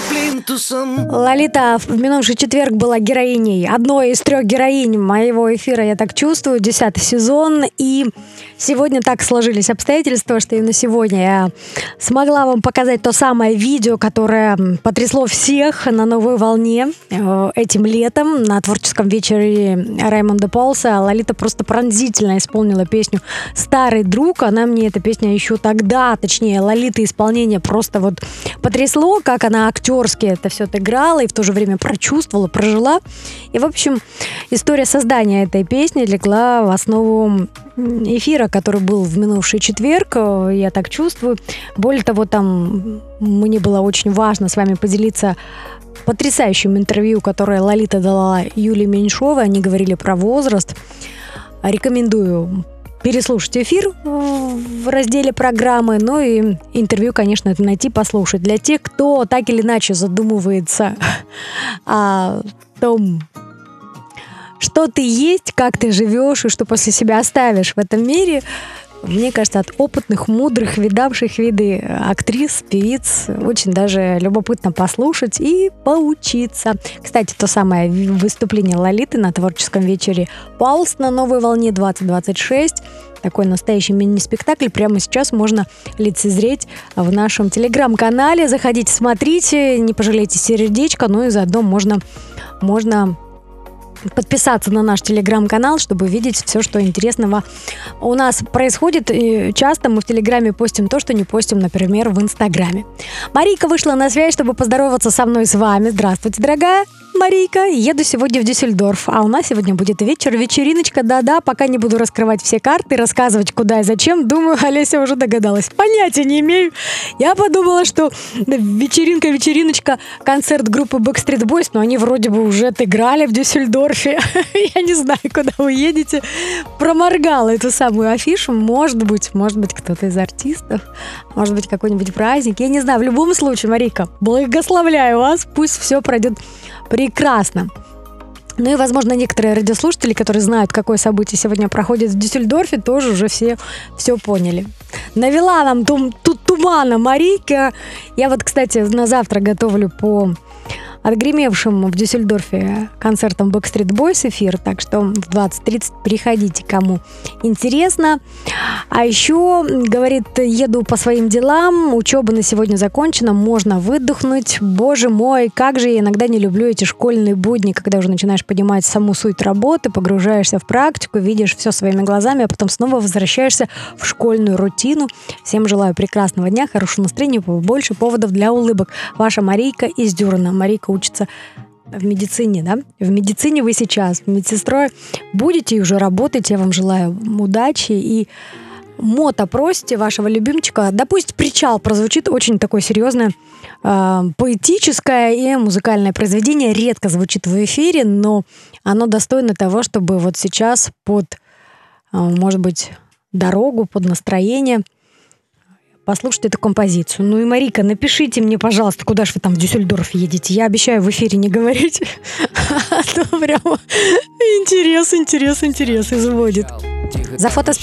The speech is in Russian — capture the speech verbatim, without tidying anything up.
Лолита в минувший четверг была героиней, одной из трех героинь моего эфира «Я так чувствую», десятый сезон. И сегодня так сложились обстоятельства, что именно сегодня я смогла вам показать то самое видео, которое потрясло всех на новой волне этим летом на творческом вечере Раймонда Полса. Лолита просто пронзительно исполнила песню «Старый друг». Она мне, эта песня еще тогда, точнее, Лолита исполнение просто вот потрясло, как она актерски это все отыграла и в то же время прочувствовала, прожила. И, в общем, история создания этой песни легла в основу эфира, который был в минувший четверг, «Я так чувствую». Более того, там мне было очень важно с вами поделиться потрясающим интервью, которое Лолита дала Юлии Меньшовой. Они говорили про возраст. Рекомендую переслушать эфир в разделе программы, ну и интервью, конечно, это найти, послушать. Для тех, кто так или иначе задумывается о том, что ты есть, как ты живешь и что после себя оставишь в этом мире, мне кажется, от опытных, мудрых, видавших виды актрис, певиц очень даже любопытно послушать и поучиться. Кстати, то самое выступление Лолиты на творческом вечере «Палс» на новой волне двадцать двадцать шесть. Такой настоящий мини-спектакль прямо сейчас можно лицезреть в нашем телеграм-канале. Заходите, смотрите, не пожалейте сердечко, ну и заодно можно, можно подписаться на наш телеграм-канал, чтобы видеть все, что интересного у нас происходит. И часто мы в телеграме постим то, что не постим, например, в инстаграме. Марийка вышла на связь, чтобы поздороваться со мной, с вами. Здравствуйте, дорогая Марийка. Еду сегодня в Дюссельдорф, а у нас сегодня будет вечер, вечериночка. Да-да, пока не буду раскрывать все карты, рассказывать, куда и зачем. Думаю, Олеся уже догадалась. Понятия не имею. Я подумала, что вечеринка, вечериночка, концерт группы Backstreet Boys, но они вроде бы уже отыграли в Дюссельдорфе. Я не знаю, куда вы едете. Проморгала эту самую афишу. Может быть, может быть, кто-то из артистов, может быть, какой-нибудь праздник. Я не знаю. В любом случае, Марийка, благословляю вас. Пусть все пройдет прекрасно. Ну и, возможно, некоторые радиослушатели, которые знают, какое событие сегодня проходит в Дюссельдорфе, тоже уже все, все поняли. Навела нам тум, тут тумана Марийка. Я вот, кстати, на завтра готовлю по отгремевшим в Дюссельдорфе концертом Backstreet Boys эфир, так что в двадцать тридцать приходите, кому интересно. А еще, говорит, еду по своим делам, учеба на сегодня закончена, можно выдохнуть. Боже мой, как же я иногда не люблю эти школьные будни, когда уже начинаешь понимать саму суть работы, погружаешься в практику, видишь все своими глазами, а потом снова возвращаешься в школьную рутину. Всем желаю прекрасного дня, хорошего настроения, побольше поводов для улыбок. Ваша Марийка из Дюрана. Марийка учится в медицине, да? В медицине вы сейчас медсестрой будете и уже работаете. Я вам желаю удачи и мото просите вашего любимчика. Да пусть «Причал» прозвучит, очень такое серьезное, э, поэтическое и музыкальное произведение. Редко звучит в эфире, но оно достойно того, чтобы вот сейчас под, э, может быть, дорогу, под настроение послушать эту композицию. Ну и, Марийка, напишите мне, пожалуйста, куда же вы там в Дюссельдорф едете. Я обещаю в эфире не говорить. А то прямо интерес, интерес, интерес изводит. За фото